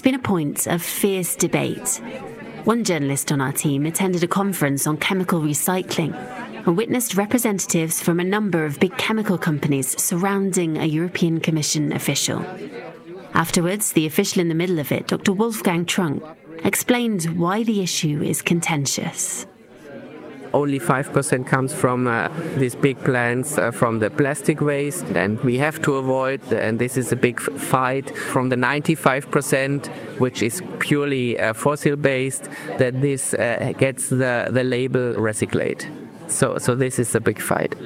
been a point of fierce debate. One journalist on our team attended a conference on chemical recycling and witnessed representatives from a number of big chemical companies surrounding a European Commission official. Afterwards, the official in the middle of it, Dr. Wolfgang Trunk, explained why the issue is contentious. Only 5% comes from these big plants from the plastic waste, and we have to avoid, and this is a big fight, from the 95%, which is purely fossil-based, that this gets the label recyclate. So this is a big fight.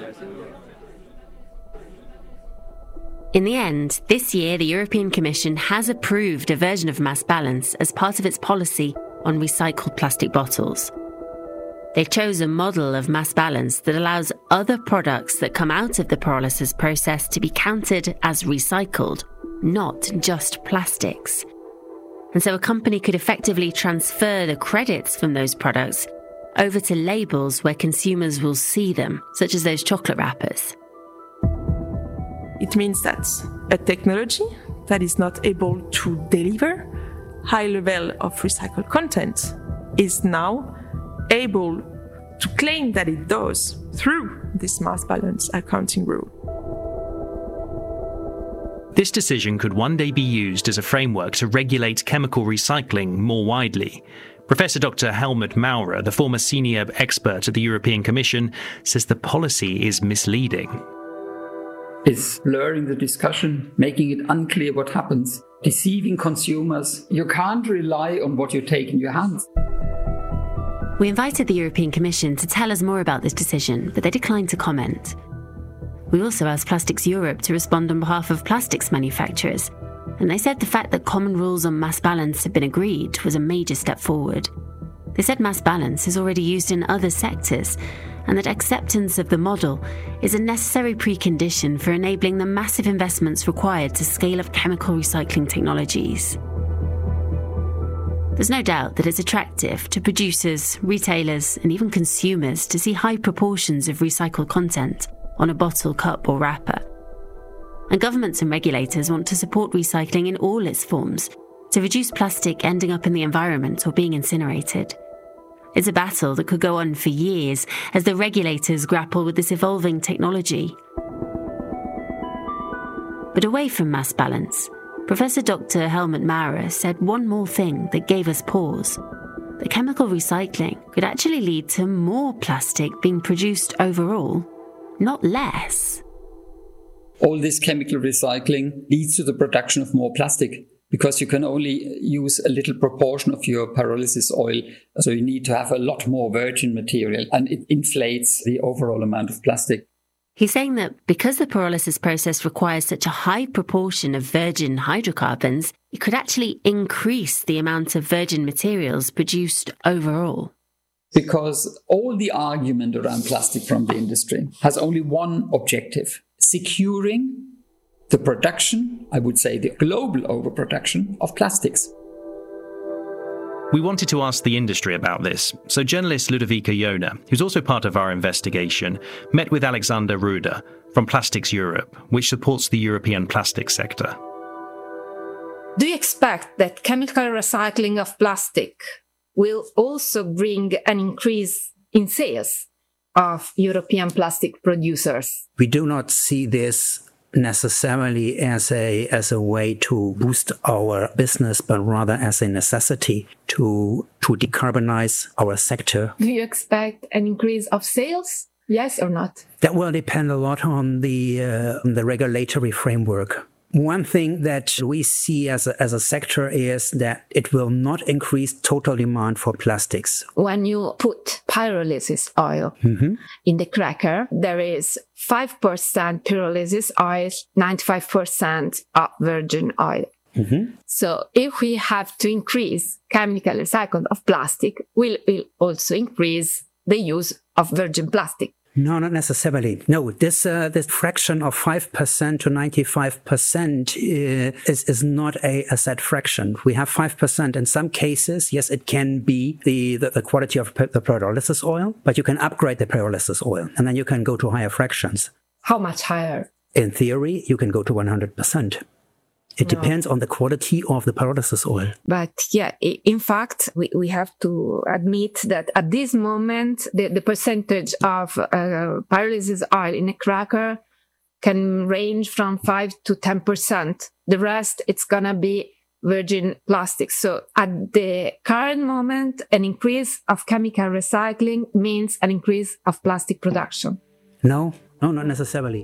In the end, this year the European Commission has approved a version of Mass Balance as part of its policy on recycled plastic bottles. They chose a model of Mass Balance that allows other products that come out of the pyrolysis process to be counted as recycled, not just plastics. And so a company could effectively transfer the credits from those products over to labels where consumers will see them, such as those chocolate wrappers. It means that a technology that is not able to deliver high level of recycled content is now able to claim that it does through this mass balance accounting rule. This decision could one day be used as a framework to regulate chemical recycling more widely. Professor Dr. Helmut Maurer, the former senior expert at the European Commission, says the policy is misleading. It's blurring the discussion, making it unclear what happens, deceiving consumers. You can't rely on what you take in your hands. We invited the European Commission to tell us more about this decision, but they declined to comment. We also asked Plastics Europe to respond on behalf of plastics manufacturers, and they said the fact that common rules on mass balance had been agreed was a major step forward. They said mass balance is already used in other sectors, and that acceptance of the model is a necessary precondition for enabling the massive investments required to scale up chemical recycling technologies. There's no doubt that it's attractive to producers, retailers, and even consumers to see high proportions of recycled content on a bottle, cup, or wrapper. And governments and regulators want to support recycling in all its forms to reduce plastic ending up in the environment or being incinerated. It's a battle that could go on for years as the regulators grapple with this evolving technology. But away from mass balance, Professor Dr. Helmut Maurer said one more thing that gave us pause. That chemical recycling could actually lead to more plastic being produced overall, not less. All this chemical recycling leads to the production of more plastic because you can only use a little proportion of your pyrolysis oil. So you need to have a lot more virgin material, and it inflates the overall amount of plastic. He's saying that because the pyrolysis process requires such a high proportion of virgin hydrocarbons, it could actually increase the amount of virgin materials produced overall. Because all the argument around plastic from the industry has only one objective: securing the production, I would say the global overproduction of plastics. We wanted to ask the industry about this, so journalist Ludovica Jona, who's also part of our investigation, met with Alexander Ruder from Plastics Europe, which supports the European plastics sector. Do you expect that chemical recycling of plastic will also bring an increase in sales of European plastic producers? We do not see this necessarily as a way to boost our business, but rather as a necessity to decarbonize our sector. Do you expect an increase of sales? Yes or not? That will depend a lot on the regulatory framework. One thing that we see as a sector is that it will not increase total demand for plastics. When you put pyrolysis oil in the cracker, there is 5% pyrolysis oil, 95% of virgin oil. So if we have to increase chemical recycling of plastic, we'll also increase the use of virgin plastic. No, not necessarily. No, this fraction of 5% to 95% is not a set fraction. We have 5%. In some cases, yes, it can be the quality of the pyrolysis oil, but you can upgrade the pyrolysis oil, and then you can go to higher fractions. How much higher? In theory, you can go to 100%. It depends on the quality of the pyrolysis oil. But yeah, in fact, we have to admit that at this moment, the percentage of pyrolysis oil in a cracker can range from 5 to 10%. The rest, it's going to be virgin plastic. So at the current moment, an increase of chemical recycling means an increase of plastic production. No, not necessarily.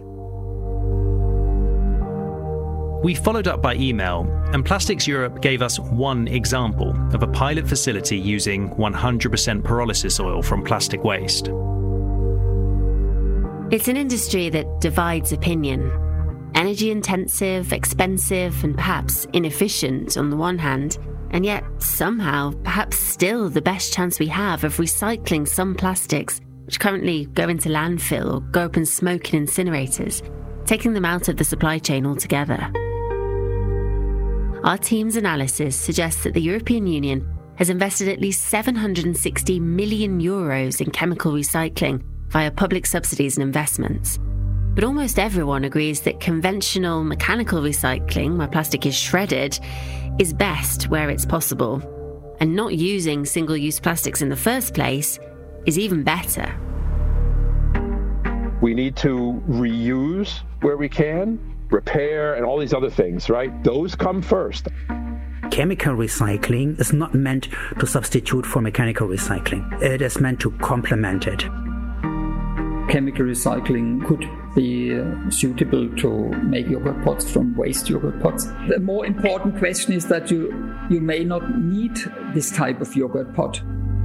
We followed up by email, and Plastics Europe gave us one example of a pilot facility using 100% pyrolysis oil from plastic waste. It's an industry that divides opinion. Energy intensive, expensive, and perhaps inefficient on the one hand, and yet somehow perhaps still the best chance we have of recycling some plastics which currently go into landfill or go up in smoke in incinerators, taking them out of the supply chain altogether. Our team's analysis suggests that the European Union has invested at least 760 million euros in chemical recycling via public subsidies and investments. But almost everyone agrees that conventional mechanical recycling, where plastic is shredded, is best where it's possible. And not using single-use plastics in the first place is even better. We need to reuse where we can, repair, and all these other things, right? Those come first. Chemical recycling is not meant to substitute for mechanical recycling. It is meant to complement it. Chemical recycling could be suitable to make yogurt pots from waste yogurt pots. The more important question is that you may not need this type of yogurt pot.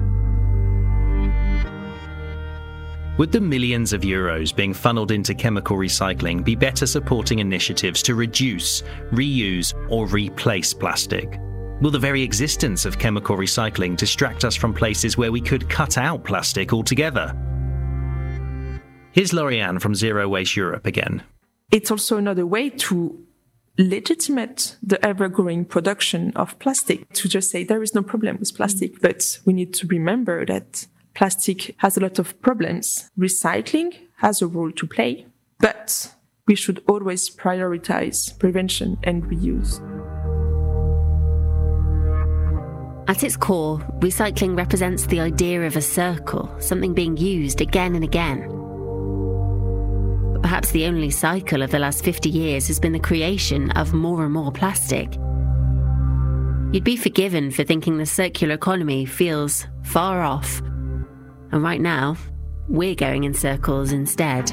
Would the millions of euros being funneled into chemical recycling be better supporting initiatives to reduce, reuse, or replace plastic? Will the very existence of chemical recycling distract us from places where we could cut out plastic altogether? Here's Lauriane from Zero Waste Europe again. It's also another way to legitimate the ever-growing production of plastic, to just say there is no problem with plastic. But we need to remember that plastic has a lot of problems. Recycling has a role to play, but we should always prioritize prevention and reuse. At its core, recycling represents the idea of a circle, something being used again and again. But perhaps the only cycle of the last 50 years has been the creation of more and more plastic. You'd be forgiven for thinking the circular economy feels far off. And right now, we're going in circles instead.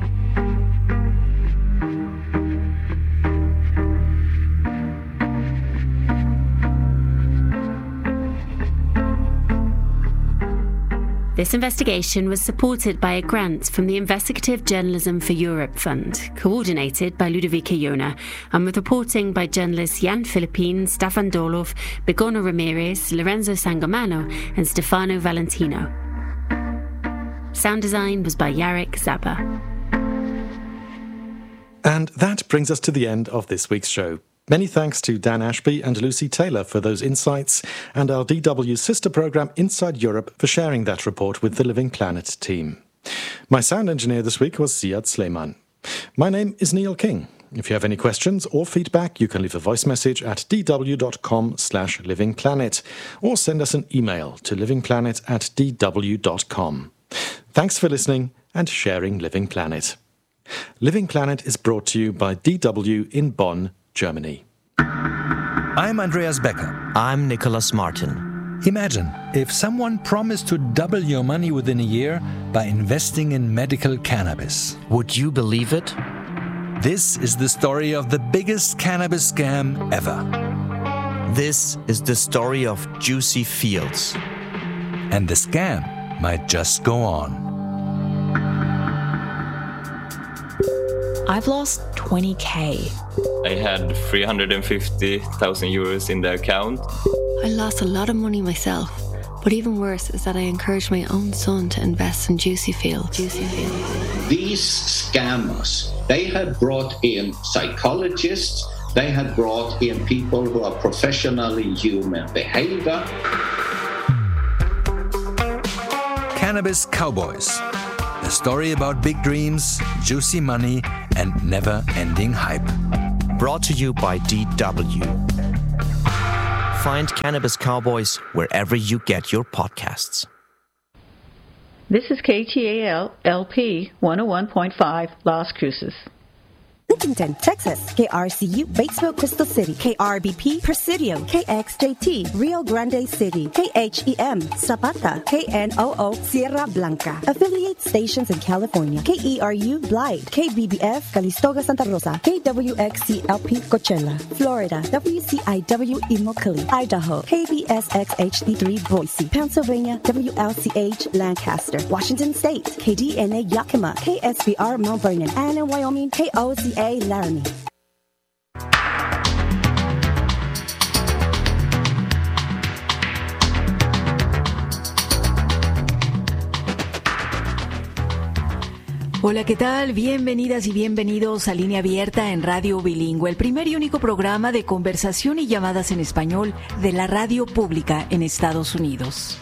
This investigation was supported by a grant from the Investigative Journalism for Europe Fund, coordinated by Ludovica Jona, and with reporting by journalists Jan Philippine, Staffan Dolof, Begoña Ramirez, Lorenzo Sangomano, and Stefano Valentino. Sound design was by Jarek Zaba. And that brings us to the end of this week's show. Many thanks to Dan Ashby and Lucy Taylor for those insights, and our DW sister programme Inside Europe for sharing that report with the Living Planet team. My sound engineer this week was Ziad Sleiman. My name is Neil King. If you have any questions or feedback, you can leave a voice message at dw.com/livingplanet or send us an email to livingplanet@dw.com. Thanks for listening and sharing Living Planet. Living Planet is brought to you by DW in Bonn, Germany. I'm Andreas Becker. I'm Nicholas Martin. Imagine if someone promised to double your money within a year by investing in medical cannabis. Would you believe it? This is the story of the biggest cannabis scam ever. This is the story of Juicy Fields. And the scam might just go on. I've lost 20k. I had 350,000 euros in the account. I lost a lot of money myself, but even worse is that I encouraged my own son to invest in Juicy Fields. These scammers, they had brought in psychologists, they had brought in people who are professional in human behavior. Cannabis Cowboys. A story about big dreams, juicy money, and never-ending hype. Brought to you by DW. Find Cannabis Cowboys wherever you get your podcasts. This is KTAL LP 101.5 Las Cruces. Lincolnton, Texas, KRCU, Batesville, Crystal City, KRBP, Presidio, KXJT, Rio Grande City, KHEM, Zapata, KNOO, Sierra Blanca. Affiliate stations in California, KERU, Blythe, KBBF, Calistoga, Santa Rosa, KWXCLP, Coachella, Florida, WCIW, Immokalee, Idaho, KBSXHD3, Boise, Pennsylvania, WLCH, Lancaster, Washington State, KDNA, Yakima, KSBR, Mount Vernon, and in Wyoming, KOCA, Laramie. Hola, ¿qué tal? Bienvenidas y bienvenidos a Línea Abierta en Radio Bilingüe, el primer y único programa de conversación y llamadas en español de la radio pública en Estados Unidos.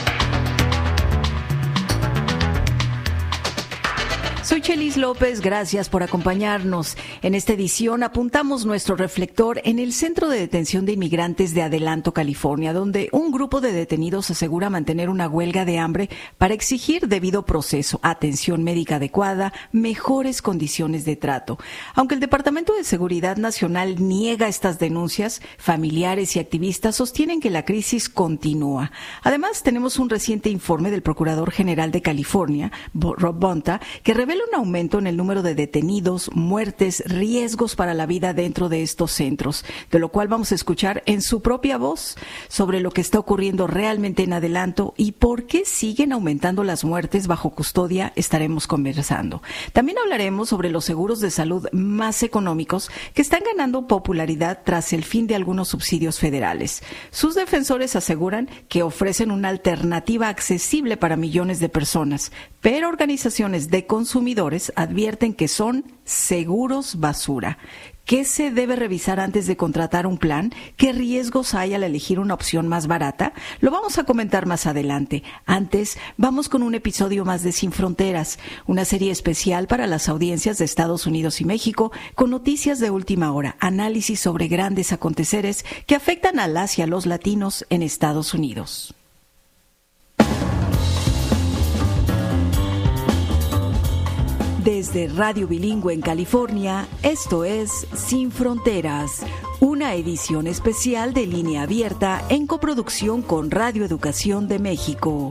Soy Chelis López, gracias por acompañarnos. En esta edición apuntamos nuestro reflector en el Centro de Detención de Inmigrantes de Adelanto, California, donde un grupo de detenidos asegura mantener una huelga de hambre para exigir debido proceso, atención médica adecuada, mejores condiciones de trato. Aunque el Departamento de Seguridad Nacional niega estas denuncias, familiares y activistas sostienen que la crisis continúa. Además, tenemos un reciente informe del Procurador General de California, Rob Bonta, que revela un aumento en el número de detenidos, muertes, riesgos para la vida dentro de estos centros, de lo cual vamos a escuchar en su propia voz sobre lo que está ocurriendo realmente en Adelanto y por qué siguen aumentando las muertes bajo custodia. Estaremos conversando. También hablaremos sobre los seguros de salud más económicos que están ganando popularidad tras el fin de algunos subsidios federales. Sus defensores aseguran que ofrecen una alternativa accesible para millones de personas, pero organizaciones de consumidores advierten que son seguros basura. ¿Qué se debe revisar antes de contratar un plan? ¿Qué riesgos hay al elegir una opción más barata? Lo vamos a comentar más adelante. Antes, vamos con un episodio más de Sin Fronteras, una serie especial para las audiencias de Estados Unidos y México, con noticias de última hora, análisis sobre grandes aconteceres que afectan a las y a los latinos en Estados Unidos. Desde Radio Bilingüe en California, esto es Sin Fronteras, una edición especial de Línea Abierta en coproducción con Radio Educación de México.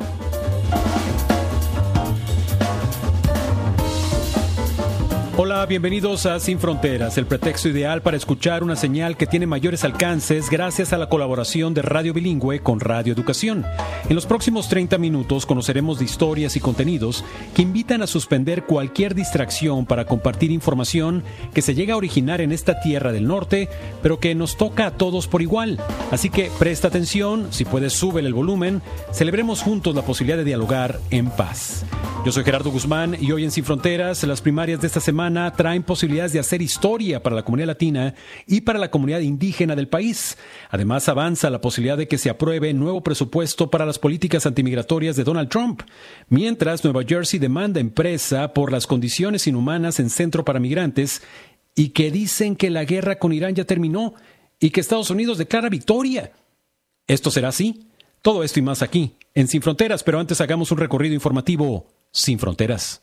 Hola, bienvenidos a Sin Fronteras, el pretexto ideal para escuchar una señal que tiene mayores alcances gracias a la colaboración de Radio Bilingüe con Radio Educación. En los próximos 30 minutos conoceremos de historias y contenidos que invitan a suspender cualquier distracción para compartir información que se llega a originar en esta tierra del norte, pero que nos toca a todos por igual. Así que presta atención, si puedes súbele el volumen, celebremos juntos la posibilidad de dialogar en paz. Yo soy Gerardo Guzmán y hoy en Sin Fronteras, las primarias de esta semana traen posibilidades de hacer historia para la comunidad latina y para la comunidad indígena del país. Además, avanza la posibilidad de que se apruebe nuevo presupuesto para las políticas antimigratorias de Donald Trump, mientras Nueva Jersey demanda empresa por las condiciones inhumanas en centro para migrantes y que dicen que la guerra con Irán ya terminó y que Estados Unidos declara victoria. ¿Esto será así? Todo esto y más aquí, en Sin Fronteras, pero antes hagamos un recorrido informativo Sin Fronteras.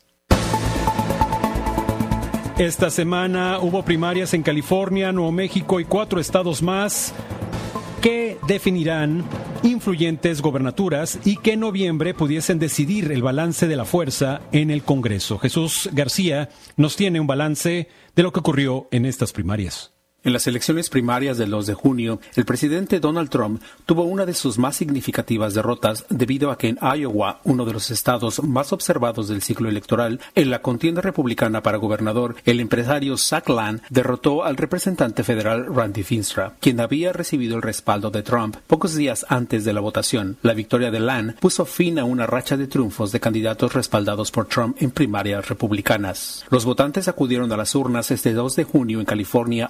Esta semana hubo primarias en California, Nuevo México y 4 estados más que definirán influyentes gobernaturas y que en noviembre pudiesen decidir el balance de la fuerza en el Congreso. Jesús García nos tiene un balance de lo que ocurrió en estas primarias. En las elecciones primarias del 2 de junio, el presidente Donald Trump tuvo una de sus más significativas derrotas debido a que en Iowa, uno de los estados más observados del ciclo electoral, en la contienda republicana para gobernador, el empresario Zach Land derrotó al representante federal Randy Finstra, quien había recibido el respaldo de Trump pocos días antes de la votación. La victoria de Land puso fin a una racha de triunfos de candidatos respaldados por Trump en primarias republicanas. Los votantes acudieron a las urnas este 2 de junio en California, Iowa,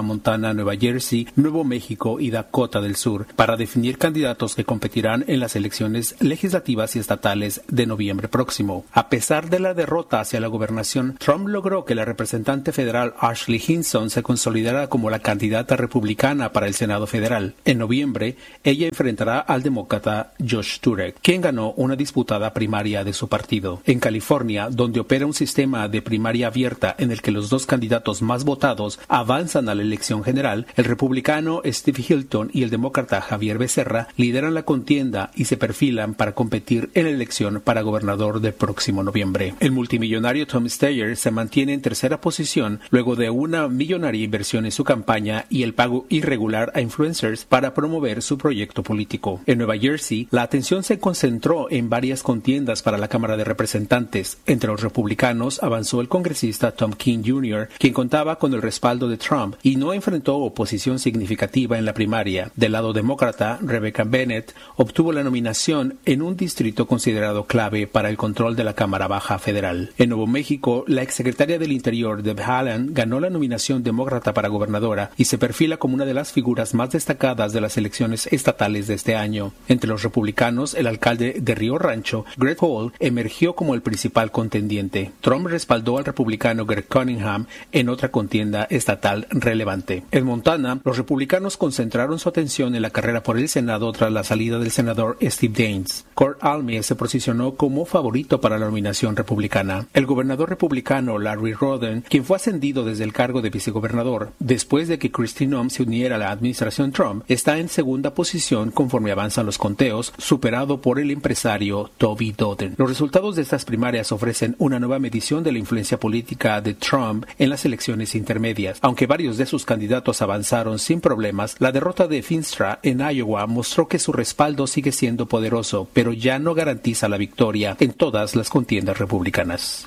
Montana, Nueva Jersey, Nuevo México y Dakota del Sur para definir candidatos que competirán en las elecciones legislativas y estatales de noviembre próximo. A pesar de la derrota hacia la gobernación, Trump logró que la representante federal Ashley Hinson se consolidara como la candidata republicana para el Senado federal. En noviembre, ella enfrentará al demócrata Josh Turek, quien ganó una disputada primaria de su partido. En California, donde opera un sistema de primaria abierta en el que los dos candidatos más votados avanzan a la elección general, el republicano Steve Hilton y el demócrata Javier Becerra lideran la contienda y se perfilan para competir en la elección para gobernador del próximo noviembre. El multimillonario Tom Steyer se mantiene en tercera posición luego de una millonaria inversión en su campaña y el pago irregular a influencers para promover su proyecto político. En Nueva Jersey, la atención se concentró en varias contiendas para la Cámara de Representantes. Entre los republicanos avanzó el congresista Tom King Jr., quien contaba con el respaldo de Trump y no enfrentó oposición significativa en la primaria. Del lado demócrata, Rebecca Bennett obtuvo la nominación en un distrito considerado clave para el control de la Cámara Baja Federal. En Nuevo México, la exsecretaria del Interior, Deb Haaland, ganó la nominación demócrata para gobernadora y se perfila como una de las figuras más destacadas de las elecciones estatales de este año. Entre los republicanos, el alcalde de Río Rancho, Greg Hall, emergió como el principal contendiente. Trump respaldó al republicano Greg Cunningham en otra contienda estatal relevante. En Montana, los republicanos concentraron su atención en la carrera por el Senado tras la salida del senador Steve Daines. Kurt Alme se posicionó como favorito para la nominación republicana. El gobernador republicano Larry Roden, quien fue ascendido desde el cargo de vicegobernador después de que Kristi Noem se uniera a la administración Trump, está en segunda posición conforme avanzan los conteos, superado por el empresario Toby Doden. Los resultados de estas primarias ofrecen una nueva medición de la influencia política de Trump en las elecciones intermedias. Aunque varios de sus candidatos avanzaron sin problemas, la derrota de Finstra en Iowa mostró que su respaldo sigue siendo poderoso, pero ya no garantiza la victoria en todas las contiendas republicanas.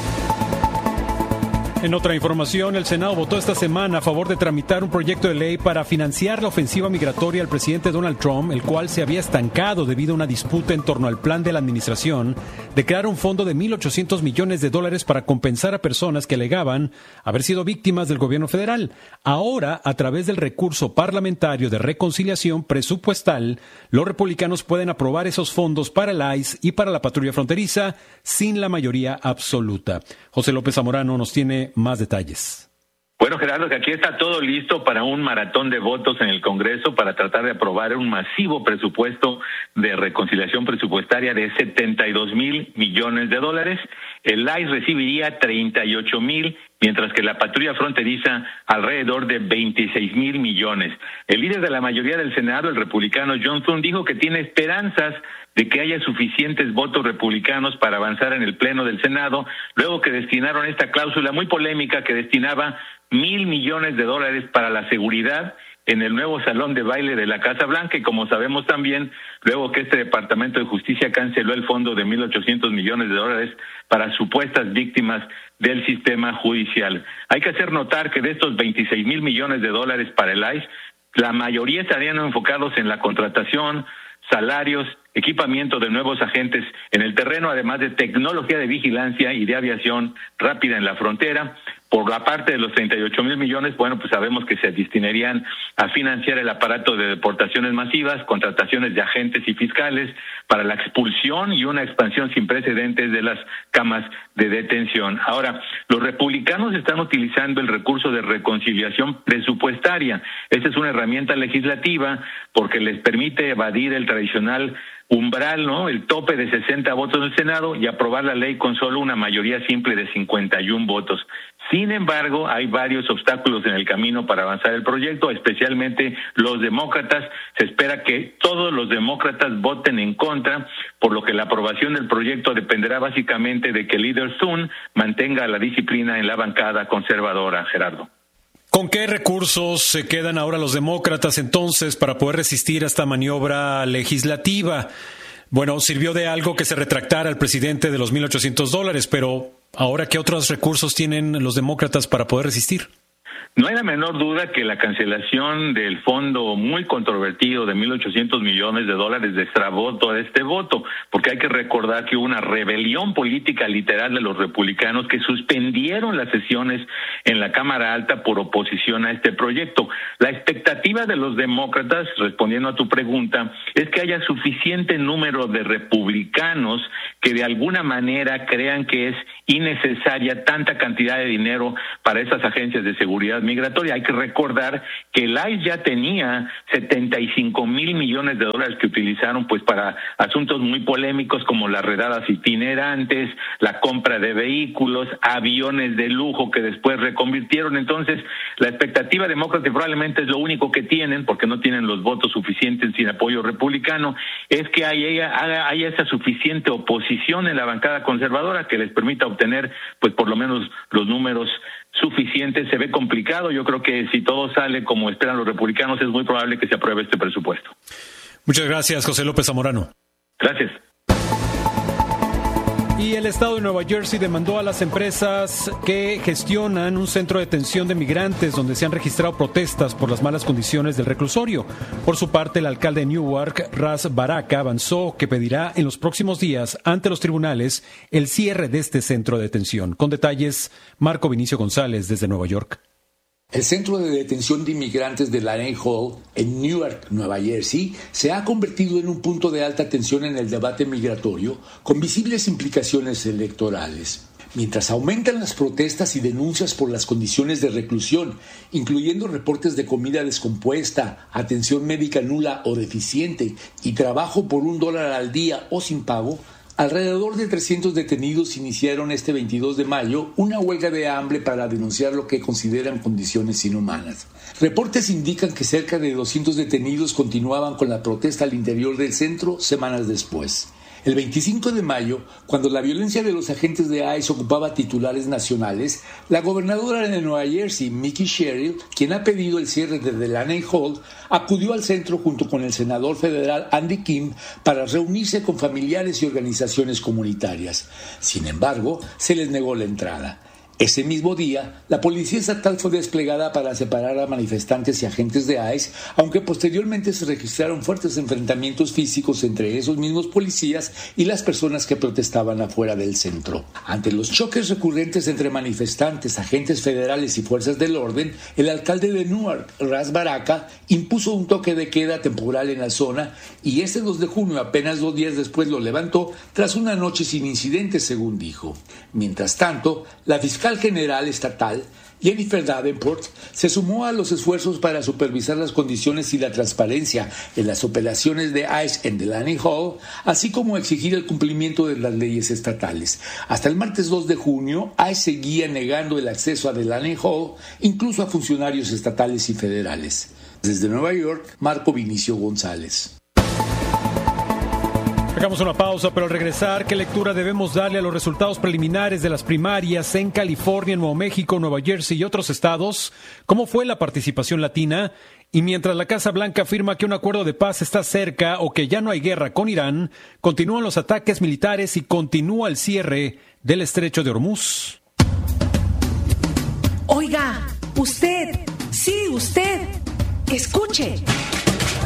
En otra información, el Senado votó esta semana a favor de tramitar un proyecto de ley para financiar la ofensiva migratoria al presidente Donald Trump, el cual se había estancado debido a una disputa en torno al plan de la administración de crear un fondo de $1.800 millones para compensar a personas que alegaban haber sido víctimas del gobierno federal. Ahora, a través del recurso parlamentario de reconciliación presupuestal, los republicanos pueden aprobar esos fondos para el ICE y para la patrulla fronteriza sin la mayoría absoluta. José López Zamorano nos tiene más detalles. Bueno, Gerardo, que aquí está todo listo para un maratón de votos en el Congreso para tratar de aprobar un masivo presupuesto de reconciliación presupuestaria de $72,000 millones. El ICE recibiría 38,000, mientras que la patrulla fronteriza alrededor de 26,000 millones. El líder de la mayoría del Senado, el republicano John Thune, dijo que tiene esperanzas de que haya suficientes votos republicanos para avanzar en el Pleno del Senado, luego que destinaron esta cláusula muy polémica que destinaba $1,000 millones para la seguridad en el nuevo salón de baile de la Casa Blanca, y como sabemos también, luego que este Departamento de Justicia canceló el fondo de $1.800 millones para supuestas víctimas del sistema judicial. Hay que hacer notar que de estos $26,000 millones para el ICE, la mayoría estarían enfocados en la contratación, salarios, equipamiento de nuevos agentes en el terreno, además de tecnología de vigilancia y de aviación rápida en la frontera. Por la parte de los 38,000 millones, bueno, pues sabemos que se destinarían a financiar el aparato de deportaciones masivas, contrataciones de agentes y fiscales para la expulsión y una expansión sin precedentes de las camas de detención. Ahora, los republicanos están utilizando el recurso de reconciliación presupuestaria. Esta es una herramienta legislativa porque les permite evadir el tradicional umbral, ¿no? El tope de 60 votos del Senado y aprobar la ley con solo una mayoría simple de 51 votos. Sin embargo, hay varios obstáculos en el camino para avanzar el proyecto, especialmente los demócratas. Se espera que todos los demócratas voten en contra, por lo que la aprobación del proyecto dependerá básicamente de que el líder Thune mantenga la disciplina en la bancada conservadora, Gerardo. ¿Con qué recursos se quedan ahora los demócratas entonces para poder resistir a esta maniobra legislativa? Bueno, sirvió de algo que se retractara el presidente de los $1.800, pero ahora, ¿qué otros recursos tienen los demócratas para poder resistir? No hay la menor duda que la cancelación del fondo muy controvertido de $1.800 millones destrabó todo este voto, porque hay que recordar que hubo una rebelión política literal de los republicanos que suspendieron las sesiones en la Cámara Alta por oposición a este proyecto. La expectativa de los demócratas, respondiendo a tu pregunta, es que haya suficiente número de republicanos que de alguna manera crean que es innecesaria tanta cantidad de dinero para esas agencias de seguridad migratoria. Hay que recordar que el ICE ya tenía $75 mil millones que utilizaron pues para asuntos muy polémicos como las redadas itinerantes, la compra de vehículos, aviones de lujo que después reconvirtieron. Entonces, la expectativa demócrata, probablemente es lo único que tienen, porque no tienen los votos suficientes sin apoyo republicano, es que haya esa suficiente oposición en la bancada conservadora que les permita obtener pues por lo menos los números suficientes. Se ve complicado. Yo creo que si todo sale como esperan los republicanos, es muy probable que se apruebe este presupuesto. Muchas gracias, José López Zamorano. Gracias. Y el estado de Nueva Jersey demandó a las empresas que gestionan un centro de detención de migrantes donde se han registrado protestas por las malas condiciones del reclusorio. Por su parte, el alcalde de Newark, Ras Baraka, avanzó que pedirá en los próximos días ante los tribunales el cierre de este centro de detención. Con detalles, Marco Vinicio González desde Nueva York. El centro de detención de inmigrantes de Laney Hall, en Newark, Nueva Jersey, se ha convertido en un punto de alta tensión en el debate migratorio, con visibles implicaciones electorales. Mientras aumentan las protestas y denuncias por las condiciones de reclusión, incluyendo reportes de comida descompuesta, atención médica nula o deficiente y trabajo por $1 al día o sin pago, alrededor de 300 detenidos iniciaron este 22 de mayo una huelga de hambre para denunciar lo que consideran condiciones inhumanas. Reportes indican que cerca de 200 detenidos continuaban con la protesta al interior del centro semanas después. El 25 de mayo, cuando la violencia de los agentes de ICE ocupaba titulares nacionales, la gobernadora de Nueva Jersey, Mickey Sherrill, quien ha pedido el cierre de Delaney Hall, acudió al centro junto con el senador federal Andy Kim para reunirse con familiares y organizaciones comunitarias. Sin embargo, se les negó la entrada. Ese mismo día, la policía estatal fue desplegada para separar a manifestantes y agentes de ICE, aunque posteriormente se registraron fuertes enfrentamientos físicos entre esos mismos policías y las personas que protestaban afuera del centro. Ante los choques recurrentes entre manifestantes, agentes federales y fuerzas del orden, el alcalde de Newark, Ras Baraka, impuso un toque de queda temporal en la zona y este 2 de junio, apenas 2 días después, lo levantó tras una noche sin incidentes, según dijo. Mientras tanto, la fiscal general estatal, Jennifer Davenport, se sumó a los esfuerzos para supervisar las condiciones y la transparencia en las operaciones de ICE en Delaney Hall, así como exigir el cumplimiento de las leyes estatales. Hasta el martes 2 de junio, ICE seguía negando el acceso a Delaney Hall, incluso a funcionarios estatales y federales. Desde Nueva York, Marco Vinicio González. Hagamos una pausa, pero al regresar, ¿qué lectura debemos darle a los resultados preliminares de las primarias en California, Nuevo México, Nueva Jersey y otros estados? ¿Cómo fue la participación latina? Y mientras la Casa Blanca afirma que un acuerdo de paz está cerca o que ya no hay guerra con Irán, continúan los ataques militares y continúa el cierre del Estrecho de Hormuz. Oiga, usted, sí, usted, escuche.